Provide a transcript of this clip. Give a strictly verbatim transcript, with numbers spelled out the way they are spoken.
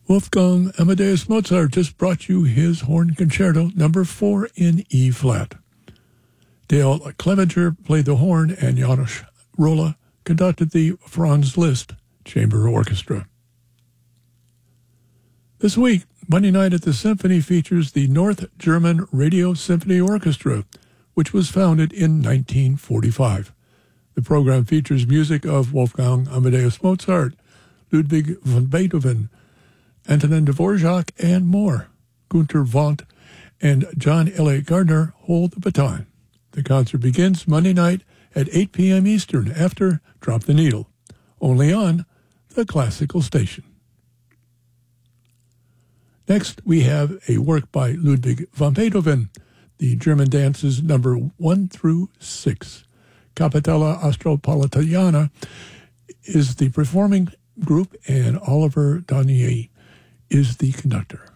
Wolfgang Amadeus Mozart just brought you his Horn Concerto number four in E-flat. Dale Clevenger played the horn, and Janos Rolla conducted the Franz Liszt Chamber Orchestra. This week, Monday night at the Symphony features the North German Radio Symphony Orchestra, which was founded in nineteen forty-five. The program features music of Wolfgang Amadeus Mozart, Ludwig van Beethoven, Antonin Dvorak, and more. Günter Wendt and John L. Gardner hold the baton. The concert begins Monday night at eight p.m. Eastern after Drop the Needle, only on the Classical Station. Next, we have a work by Ludwig van Beethoven, the German dances number one through six. Capitella Astropolitana is the performing group, and Oliver Donier is the conductor.